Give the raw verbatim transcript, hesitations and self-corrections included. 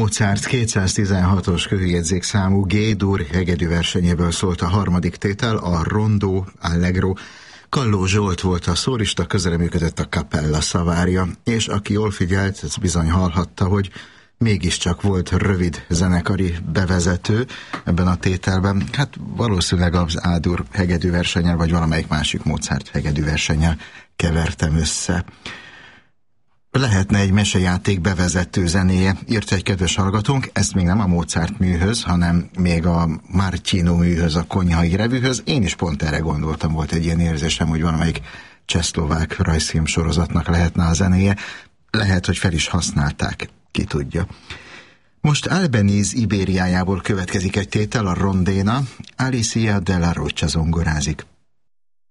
Mozart kétszáztizenhatos kőjegyzékszámú G-dur hegedű versenyéből szólt a harmadik tétel, a Rondó Allegro. Kalló Zsolt volt a szólista, közreműködött a Kapella szavárja, és aki jól figyelt, ez bizony hallhatta, hogy mégiscsak volt rövid zenekari bevezető ebben a tételben. Hát valószínűleg az A-dur hegedű versennyel, vagy valamelyik másik Mozart hegedű versennyel kevertem össze. Lehetne egy mesejáték bevezető zenéje, írt egy kedves hallgatónk, ezt még nem a Mozart műhöz, hanem még a Martino műhöz, a Konyhai revűhöz. Én is pont erre gondoltam, volt egy ilyen érzésem, hogy valamelyik csehszlovák rajzfilm sorozatnak lehetne a zenéje. Lehet, hogy fel is használták, ki tudja. Most Albeniz Ibériájából következik egy tétel, a Rondéna. Alicia de la Rocha zongorázik.